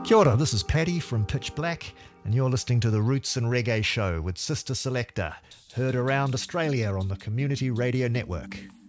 Kia ora, this is Paddy from Pitch Black, and you're listening to the Roots and Reggae Show with Sister Selector, heard around Australia on the Community Radio Network.